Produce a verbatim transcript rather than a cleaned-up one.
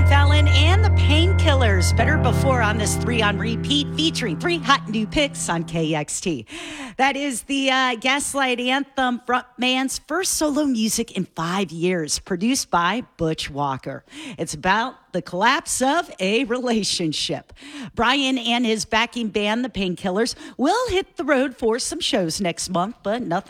Brian Fallon and the Painkillers. Better Before on this three on repeat, featuring three hot new picks on K X T. That is the uh, Gaslight Anthem frontman's first solo music in five years, produced by Butch Walker. It's about the collapse of a relationship. Brian and his backing band, the Painkillers, will hit the road for some shows next month, but nothing